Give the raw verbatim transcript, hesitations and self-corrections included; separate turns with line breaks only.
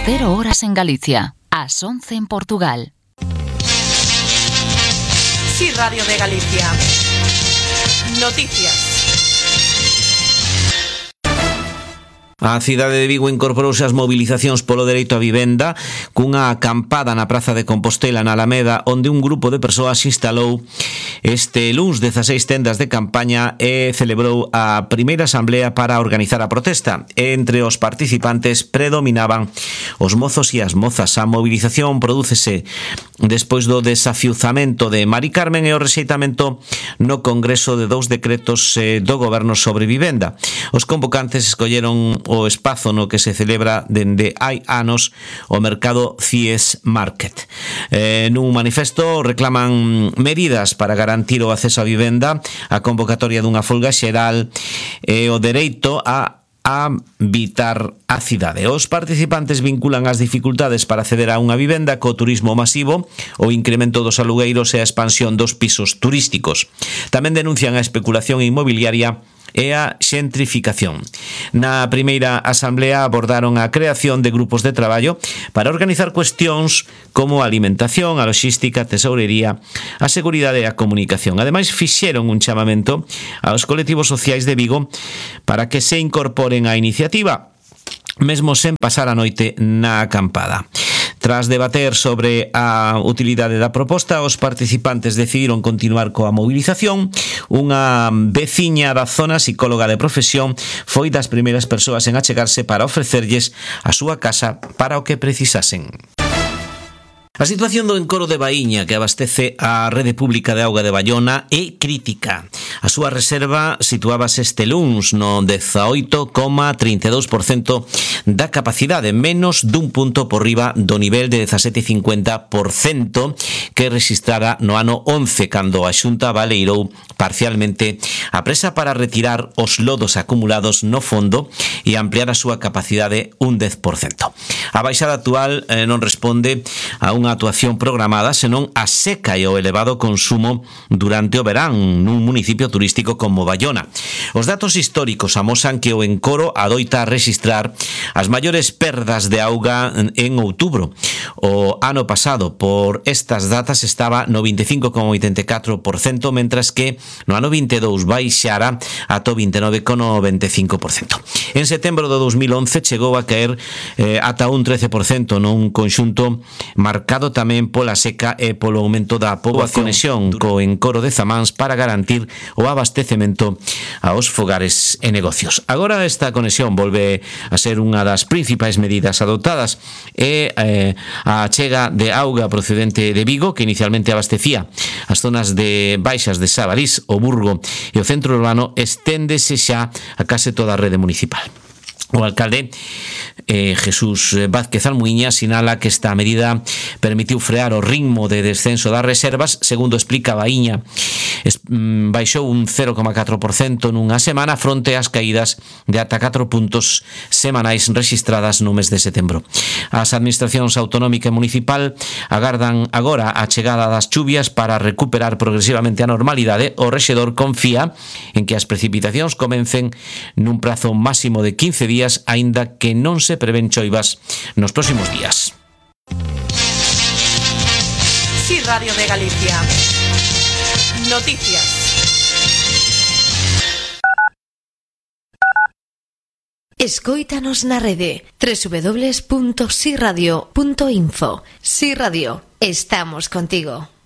Las cero horas en Galicia, as once en Portugal.
Sí, Radio de Galicia. Noticias.
A cidade de Vigo incorporouse ás mobilizacións polo dereito á vivenda cunha acampada na Praza de Compostela na Alameda, onde un grupo de persoas instalou este luns dezaseis tendas de campaña e celebrou a primeira asamblea para organizar a protesta. Entre os participantes predominaban os mozos e as mozas. A movilización prodúcese despois do desafiuzamento de Mari Carmen e o rexeitamento no Congreso de dous decretos do Goberno sobre vivenda. Os convocantes escolleron o espazo no que se celebra dende hai anos o mercado C I E S Market. Eh, nun manifesto reclaman medidas para garantir o acceso á vivenda, a convocatoria dunha folga xeral e o dereito a habitar a cidade. Os participantes vinculan as dificultades para acceder a unha vivenda co turismo masivo, o incremento dos alugueiros e a expansión dos pisos turísticos. Tamén denuncian a especulación inmobiliaria e a xentrificación. Na primeira asamblea abordaron a creación de grupos de traballo para organizar cuestións como a alimentación, a logística, a tesourería, a seguridade e a comunicación. Ademais, fixeron un chamamento aos colectivos sociais de Vigo para que se incorporen á iniciativa, mesmo sen pasar a noite na acampada. Tras debater sobre a utilidade da proposta, os participantes decidiron continuar coa movilización. Unha veciña da zona, psicóloga de profesión, foi das primeiras persoas en achegarse para ofrecerlles a súa casa para o que precisasen. A situación do encoro de Baíña, que abastece a rede pública de auga de Baiona, é crítica. A súa reserva situábase este luns no dezaoito coma trinta e dous por cento da capacidade, menos dun punto por riba do nivel de dezasete coma cincuenta por cento que registrara no ano once, cando a Xunta baleirou parcialmente a presa para retirar os lodos acumulados no fondo e ampliar a súa capacidade un dez por cento. A baixada actual eh, non responde a unha actuación programada, senón a seca e o elevado consumo durante o verán nun municipio turístico como Baiona. Os datos históricos amosan que o encoro adoita registrar as maiores perdas de auga en outubro. O ano pasado, por estas datas, estaba no vinte e cinco coma oitenta e catro por cento, mentras que no ano vinte e dous baixara ata o vinte e nove coma noventa e cinco por cento. En setembro de dos mil once chegou a caer eh, ata un trece por cento nun conxunto marcado tamén pola seca e polo aumento da poboación. Conexión co encoro de Zamáns para garantir o abastecemento aos fogares e negocios. Agora esta conexión volve a ser unha das principais medidas adoptadas e eh, a chega de auga procedente de Vigo, que inicialmente abastecía as zonas de baixas de Sabarís, o Burgo e o centro urbano, esténdese xa a case toda a rede municipal. O alcalde eh, Jesús Vázquez Almuiña sinala que esta medida permitiu frear o ritmo de descenso das reservas. Segundo explica Baíña, es, mm, baixou un cero coma catro por cento nunha semana fronte ás caídas de ata catro puntos semanais registradas no mes de setembro. As administracións autonómica e municipal agardan agora a chegada das chuvias para recuperar progresivamente a normalidade. O rexedor confía en que as precipitacións comencen nun prazo máximo de quince días, aínda que non se prevén choivas nos próximos días.
Sí, Radio de Galicia. Noticias.
Escóitanos na rede doble u doble u doble u punto si radio punto info. Si Radio, estamos contigo.